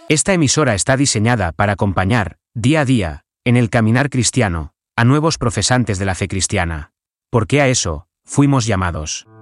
Esta emisora está diseñada para acompañar, día a día, en el caminar cristiano, a nuevos profesantes de la fe cristiana. Porque a eso fuimos llamados.